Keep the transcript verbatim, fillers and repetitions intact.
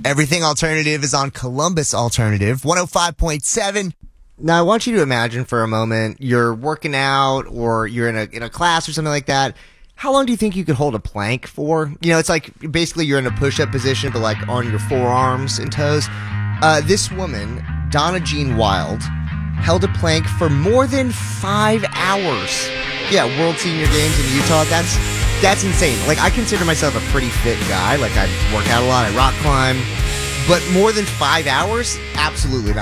Everything Alternative is on Columbus Alternative, one oh five point seven. Now, I want you to imagine for a moment you're working out or you're in a in a class or something like that. How long do you think you could hold a plank for? You know, it's like basically you're in a push-up position, but like on your forearms and toes. Uh, this woman, Donna Jean Wild, held a plank for more than five hours. Yeah, World Senior Games in Utah. That's that's insane. Like, I consider myself a pretty fit guy. Like, I work out a lot, I rock climb. But more than five hours? Absolutely not.